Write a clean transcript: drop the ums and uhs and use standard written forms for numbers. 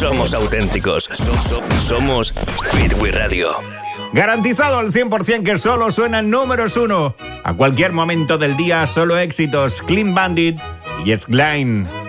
Somos auténticos. Somos Fit We Radio. Garantizado al 100% que solo suenan números 1. A cualquier momento del día, solo éxitos. Clean Bandit y Yes Line.